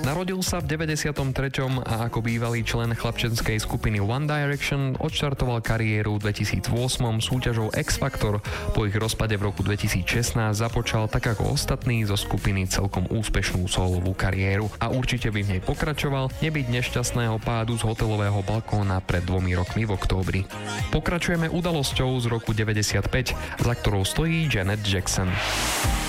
Narodil sa v 93. a ako bývalý člen chlapčenskej skupiny One Direction odštartoval kariéru v 2008 súťažou X Factor. Po ich rozpade v roku 2016 započal tak ako ostatní zo skupiny celkom úspešnú sólovú kariéru a určite by v nej pokračoval, nebyť nešťastného pádu z hotelového balkóna pred 2 rokmi v októbri. Pokračujeme udalosťou z roku 95, za ktorou stojí Janet Jackson.